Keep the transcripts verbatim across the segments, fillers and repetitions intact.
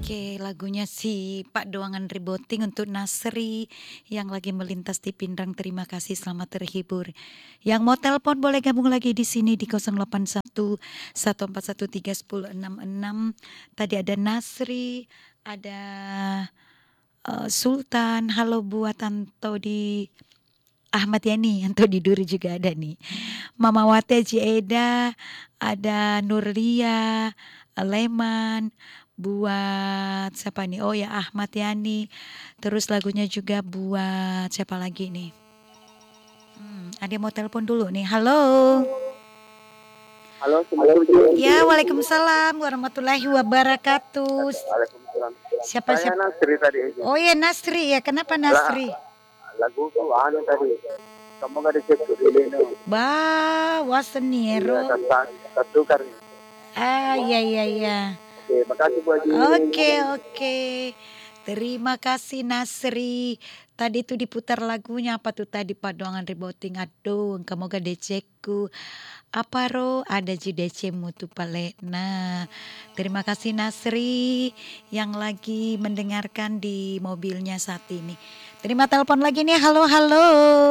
Oke, lagunya si Pak Doangan Riboting untuk Nasri yang lagi melintas di Pindrang. Terima kasih, selamat terhibur. Yang mau telepon boleh gabung lagi di sini di nol delapan satu, satu empat satu tiga nol enam enam. Tadi ada Nasri, ada eh, Sultan. Halo buat Tanto di Ahmad Yani, Anto di Duri juga ada nih. Mama Wate Cieda, ada Nurlia, Leman, buat siapa nih? Oh ya Ahmad Yani. Terus lagunya juga buat siapa lagi nih? Hmm, ada yang mau telepon dulu nih. Halo. Halo, Assalamualaikum. Ya, Waalaikumsalam warahmatullahi wabarakatuh. Waalaikumsalam. Siapa Saya siapa? Nasri tadi. Oh ya Nasri ya. Kenapa Lah, Nasri? lagu kau anu tadi. Kamu gak dicek tuh di Leno. Bah, Iya, waseniro. tentang tertukar. Ah, ya ya ya. Oke, makasih Bu Haji. Oke, oke. Terima kasih Nasri. Tadi tuh diputar lagunya apa tuh tadi Pak Doangan Riboting. Aduh, kamu gak deceku. Apa ro ada ji D C mutu pale. Nah, terima kasih Nasri yang lagi mendengarkan di mobilnya saat ini. Terima telepon lagi nih. Halo, halo.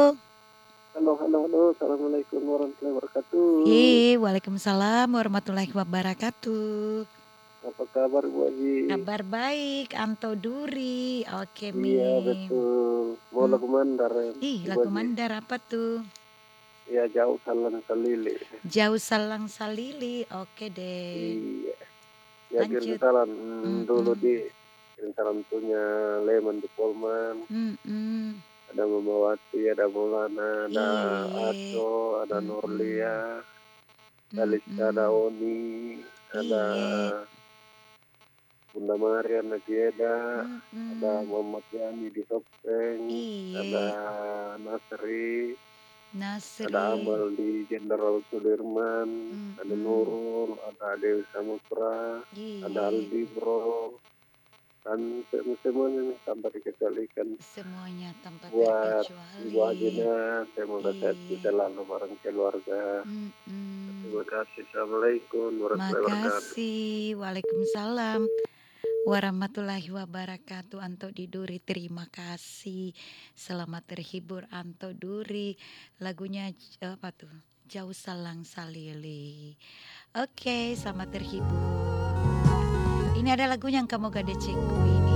Halo, halo, halo. Assalamualaikum warahmatullahi wabarakatuh. Hi, Waalaikumsalam warahmatullahi wabarakatuh. Apa kabar Bu Haji? Kabar baik, Anto Duri. Oke, Iya, Mim. betul. Mau Hmm. lagu mandar. Ih, Bu lagu Haji. mandar apa tuh? Iya, jauh salam salili. Jauh Salang Salili. Oke deh. Iya. Ya, kirim Lanjut. salam hmm, dulu Mm-mm. di kirim salam punya Leman di Polman. Mm-mm. Ada Mamawati, ada Maulana, ada Iye. Aco, ada Mm-mm. Nurlia, ada Lista, ada Mm-mm. Oni, ada Iye. Bunda Marian, ada Jeda, ada Mm-mm. Muhammad Yani di Topeng, ada Iye. Nasri, Nasri. ada Amal di Jenderal Sudirman, ada Mm-mm. Nurul, ada Dewi Samudra, ada Iye. Aldi Bro, dan semuanya nih tanpa dikecualikan. Semuanya tanpa Buat Ibu terkecuali. Ajina, semoga sehat Iye. selalu bareng keluarga. Mm-mm. Terima kasih. Assalamualaikum warahmatullahi wabarakatuh. Makasih. Waalaikumsalam warahmatullahi wabarakatuh. Anto di Duri, terima kasih. Selamat terhibur Anto Duri. Lagunya eh, apa tuh? Jauh Salang Salili. Oke, selamat terhibur. Ini ada lagu yang kamu gak deceku ini.